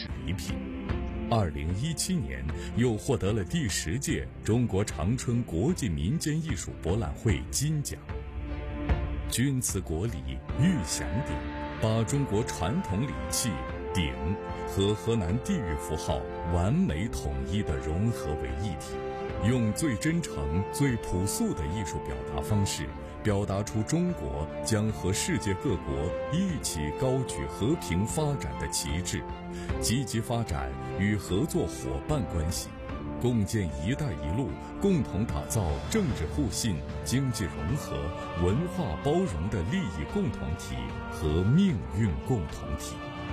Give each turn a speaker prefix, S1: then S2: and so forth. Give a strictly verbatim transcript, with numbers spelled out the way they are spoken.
S1: 史礼品。二零一七年又获得了第十届中国长春国际民间艺术博览会金奖。钧瓷国礼玉祥鼎，把中国传统礼器鼎和河南地域符号完美统一地融合为一体，用最真诚、最朴素的艺术表达方式，表达出中国将和世界各国一起高举和平发展的旗帜，积极发展与合作伙伴关系，共建“一带一路”，共同打造政治互信、经济融合、文化包容的利益共同体和命运共同体。